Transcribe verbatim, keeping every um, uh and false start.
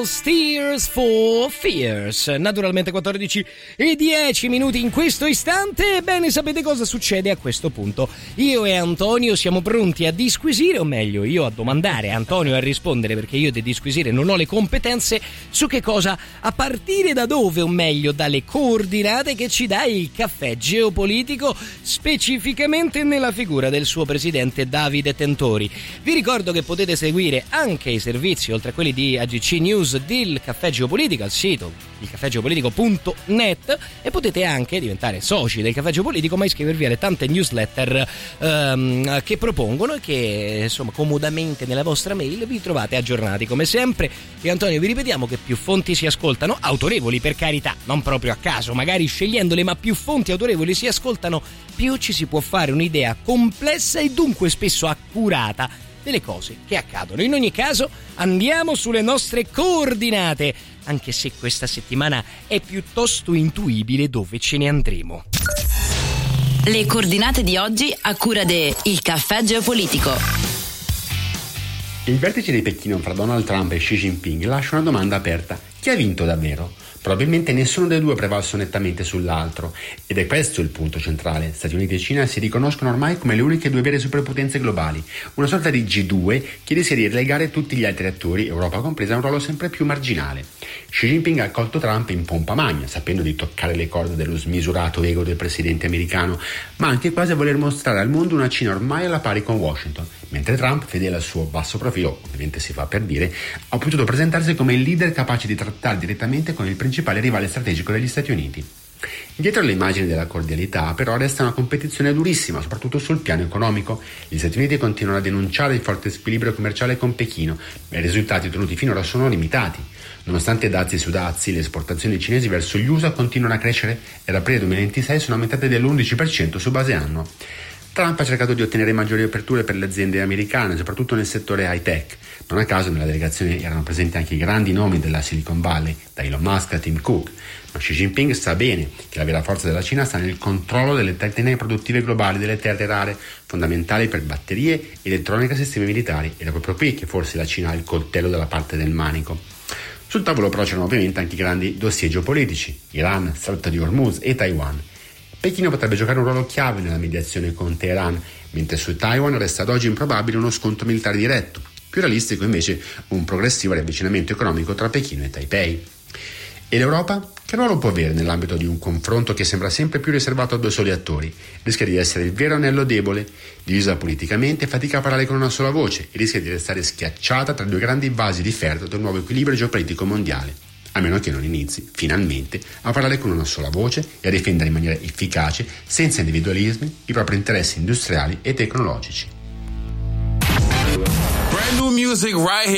Beatles, Tears for Fears. Naturalmente quattordici e dieci minuti in questo istante. Ebbene, sapete cosa succede a questo punto? Io e Antonio siamo pronti a disquisire, o meglio io a domandare, Antonio a rispondere, perché io di disquisire non ho le competenze, su che cosa, a partire da dove, o meglio dalle coordinate che ci dà il caffè geopolitico, specificamente nella figura del suo presidente Davide Tentori. Vi ricordo che potete seguire anche i servizi, oltre a quelli di A G C News, del Caffè Geopolitico al sito il caffè geopolitico punto net, e potete anche diventare soci del Caffè Geopolitico, ma iscrivervi alle tante newsletter um, che propongono e che insomma comodamente nella vostra mail vi trovate aggiornati come sempre. E Antonio, vi ripetiamo che più fonti si ascoltano, autorevoli per carità, non proprio a caso, magari scegliendole, ma più fonti autorevoli si ascoltano, più ci si può fare un'idea complessa e dunque spesso accurata delle cose che accadono. In ogni caso andiamo sulle nostre coordinate, anche se questa settimana è piuttosto intuibile dove ce ne andremo. Le coordinate di oggi a cura de Il Caffè Geopolitico. Il vertice di Pechino fra Donald Trump e Xi Jinping lascia una domanda aperta: chi ha vinto davvero? Probabilmente nessuno dei due ha prevalso nettamente sull'altro, ed è questo il punto centrale. Stati Uniti e Cina si riconoscono ormai come le uniche due vere superpotenze globali, una sorta di G due che rischia di relegare tutti gli altri attori, Europa compresa, a un ruolo sempre più marginale. Xi Jinping ha accolto Trump in pompa magna, sapendo di toccare le corde dello smisurato ego del presidente americano, ma anche quasi a voler mostrare al mondo una Cina ormai alla pari con Washington, mentre Trump, fedele al suo basso profilo, ovviamente si fa per dire, ha potuto presentarsi come il leader capace di trattare direttamente con il principale rivale strategico degli Stati Uniti. Dietro le immagini della cordialità, però, resta una competizione durissima, soprattutto sul piano economico. Gli Stati Uniti continuano a denunciare il forte squilibrio commerciale con Pechino, ma i risultati ottenuti finora sono limitati. Nonostante dazi su dazi, le esportazioni cinesi verso gli U S A continuano a crescere e ad aprile duemilaventisei sono aumentate dell'undici per cento su base annua. Trump ha cercato di ottenere maggiori aperture per le aziende americane, soprattutto nel settore high-tech. Non a caso nella delegazione erano presenti anche i grandi nomi della Silicon Valley, da Elon Musk a Tim Cook. Ma Xi Jinping sa bene che la vera forza della Cina sta nel controllo delle catene produttive globali delle terre rare, fondamentali per batterie, elettronica e sistemi militari, ed è proprio qui che forse la Cina ha il coltello dalla parte del manico. Sul tavolo però c'erano ovviamente anche i grandi dossier geopolitici: Iran, Stretto di Hormuz e Taiwan. Pechino potrebbe giocare un ruolo chiave nella mediazione con Teheran, mentre su Taiwan resta ad oggi improbabile uno scontro militare diretto. Più realistico invece un progressivo riavvicinamento economico tra Pechino e Taipei. E l'Europa? Che ruolo può avere nell'ambito di un confronto che sembra sempre più riservato a due soli attori? Rischia di essere il vero anello debole, divisa politicamente, fatica a parlare con una sola voce e rischia di restare schiacciata tra due grandi vasi di ferro del nuovo equilibrio geopolitico mondiale, a meno che non inizi, finalmente, a parlare con una sola voce e a difendere in maniera efficace, senza individualismi, i propri interessi industriali e tecnologici. Brand new music right here.